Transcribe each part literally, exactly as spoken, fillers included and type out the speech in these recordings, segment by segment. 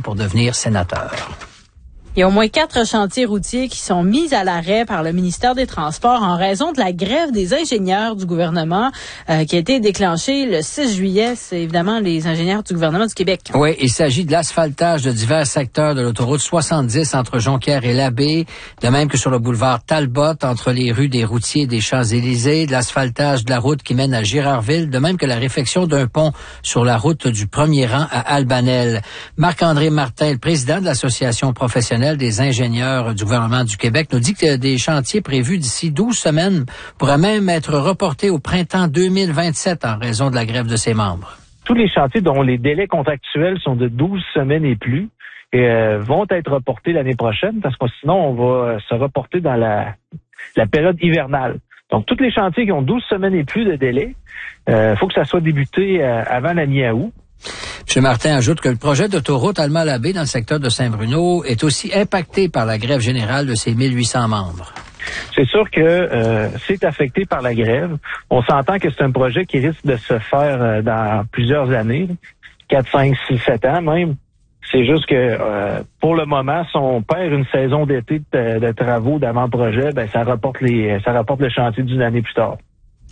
pour devenir sénateur. Il y a au moins quatre chantiers routiers qui sont mis à l'arrêt par le ministère des Transports en raison de la grève des ingénieurs du gouvernement euh, qui a été déclenchée le six juillet. C'est évidemment les ingénieurs du gouvernement du Québec. Oui, il s'agit de l'asphaltage de divers secteurs de l'autoroute soixante-dix entre Jonquière et Labbé, de même que sur le boulevard Talbot entre les rues des Routiers et des Champs-Élysées, de l'asphaltage de la route qui mène à Girardville, de même que la réfection d'un pont sur la route du premier rang à Albanel. Marc-André Martin, le président de l'Association professionnelle des ingénieurs du gouvernement du Québec, nous dit que des chantiers prévus d'ici douze semaines pourraient même être reportés au printemps deux mille vingt-sept en raison de la grève de ses membres. Tous les chantiers dont les délais contractuels sont de douze semaines et plus et, euh, vont être reportés l'année prochaine parce que sinon on va se reporter dans la, la période hivernale. Donc, tous les chantiers qui ont douze semaines et plus de délai, il euh, faut que ça soit débuté euh, avant la mi-août. M. Martin ajoute que le projet d'autoroute Alma-Labbé dans le secteur de Saint-Bruno est aussi impacté par la grève générale de ses mille huit cents membres. C'est sûr que euh, c'est affecté par la grève. On s'entend que c'est un projet qui risque de se faire euh, dans plusieurs années, quatre, cinq, six, sept ans même. C'est juste que euh, pour le moment, si on perd une saison d'été de, de travaux d'avant-projet, ben ça reporte les ça reporte le chantier d'une année plus tard.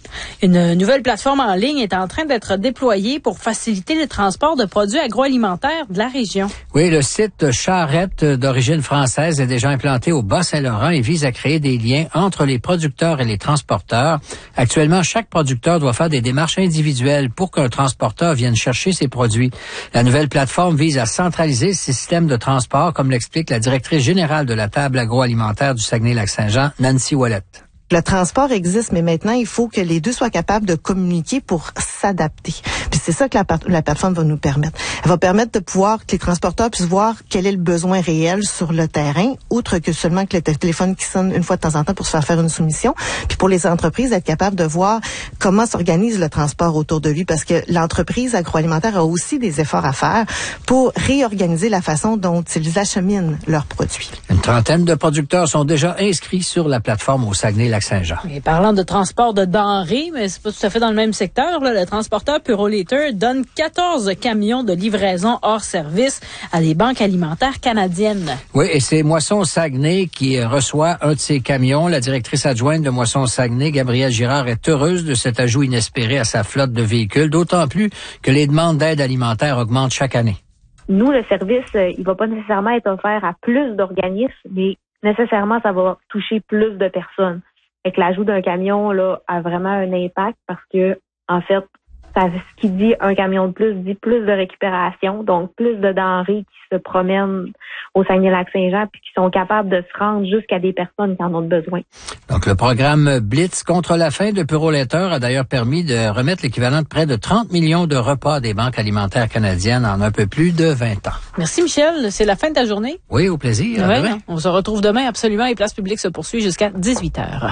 Une nouvelle plateforme en ligne est en train d'être déployée pour faciliter le transport de produits agroalimentaires de la région. Oui, le site Charrette d'origine française est déjà implanté au Bas-Saint-Laurent et vise à créer des liens entre les producteurs et les transporteurs. Actuellement, chaque producteur doit faire des démarches individuelles pour qu'un transporteur vienne chercher ses produits. La nouvelle plateforme vise à centraliser ce système de transport, comme l'explique la directrice générale de la table agroalimentaire du Saguenay-Lac-Saint-Jean, Nancy Ouellette. Le transport existe, mais maintenant, il faut que les deux soient capables de communiquer pour s'adapter. Puis c'est ça que la, la plateforme va nous permettre. Elle va permettre de pouvoir que les transporteurs puissent voir quel est le besoin réel sur le terrain, outre que seulement que le téléphone qui sonne une fois de temps en temps pour se faire faire une soumission. Puis pour les entreprises, être capable de voir comment s'organise le transport autour de lui, parce que l'entreprise agroalimentaire a aussi des efforts à faire pour réorganiser la façon dont ils acheminent leurs produits. Une trentaine de producteurs sont déjà inscrits sur la plateforme au Saguenay-Lac-Saint-Jean. Et parlant de transport de denrées, mais c'est pas tout à fait dans le même secteur, là, le transporteur Purolator donne quatorze camions de livraison hors service à des banques alimentaires canadiennes. Oui, et c'est Moisson Saguenay qui reçoit un de ces camions. La directrice adjointe de Moisson Saguenay, Gabrielle Girard, est heureuse de cet ajout inespéré à sa flotte de véhicules, d'autant plus que les demandes d'aide alimentaire augmentent chaque année. Nous, le service, il va pas nécessairement être offert à plus d'organismes, mais nécessairement, ça va toucher plus de personnes. Fait que l'ajout d'un camion là a vraiment un impact parce que en fait, ça, ce qui dit un camion de plus dit plus de récupération, donc plus de denrées qui se promènent au Saguenay-Lac-Saint-Jean puis qui sont capables de se rendre jusqu'à des personnes qui en ont besoin. Donc le programme Blitz contre la faim de Purolator a d'ailleurs permis de remettre l'équivalent de près de trente millions de repas à des banques alimentaires canadiennes en un peu plus de vingt ans. Merci Michel, c'est la fin de ta journée. Oui, au plaisir. Ouais, demain. On se retrouve demain absolument et Place Publique se poursuit jusqu'à dix-huit heures.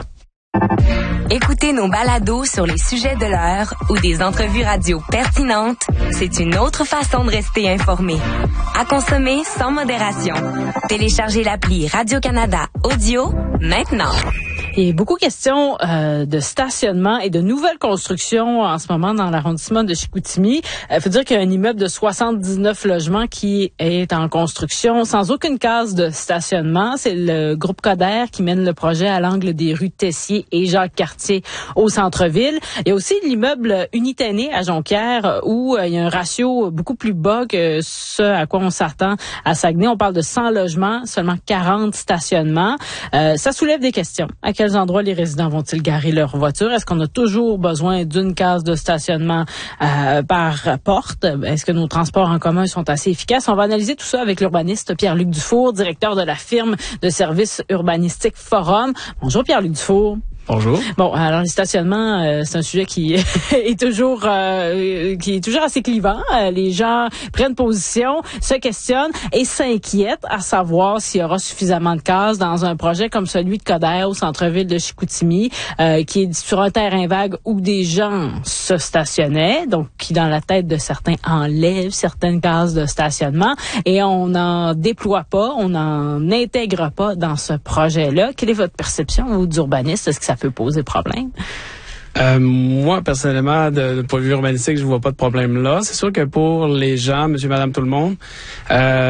Écoutez nos balados sur les sujets de l'heure ou des entrevues radio pertinentes, c'est une autre façon de rester informé. À consommer sans modération. Téléchargez l'appli Radio-Canada Audio maintenant. Il y a beaucoup de questions euh, de stationnement et de nouvelles constructions en ce moment dans l'arrondissement de Chicoutimi. Il euh, faut dire qu'il y a un immeuble de soixante-dix-neuf logements qui est en construction sans aucune case de stationnement. C'est le groupe Coder qui mène le projet à l'angle des rues Tessier et Jacques-Cartier au centre-ville. Il y a aussi l'immeuble Unitané à Jonquière où euh, il y a un ratio beaucoup plus bas que ce à quoi on s'attend à Saguenay. On parle de cent logements, seulement quarante stationnements. Euh, ça soulève des questions. À quel quels endroits les résidents vont-ils garer leur voiture? Est-ce qu'on a toujours besoin d'une case de stationnement euh, par porte? Est-ce que nos transports en commun sont assez efficaces? On va analyser tout ça avec l'urbaniste Pierre-Luc Dufour, directeur de la firme de services urbanistiques Forum. Bonjour Pierre-Luc Dufour. Bonjour. Bon, alors le stationnement, euh, c'est un sujet qui est toujours euh, qui est toujours assez clivant. Euh, les gens prennent position, se questionnent et s'inquiètent à savoir s'il y aura suffisamment de cases dans un projet comme celui de Coder au centre-ville de Chicoutimi, euh, qui est sur un terrain vague où des gens se stationnaient, donc qui dans la tête de certains enlèvent certaines cases de stationnement et on n'en déploie pas, on n'en intègre pas dans ce projet-là. Quelle est votre perception, vous, d'urbaniste? Est-ce que ça peut poser problème? Euh, moi, personnellement, de, de point de vue urbanistique, je vois pas de problème là. C'est sûr que pour les gens, monsieur, madame, tout le monde, euh,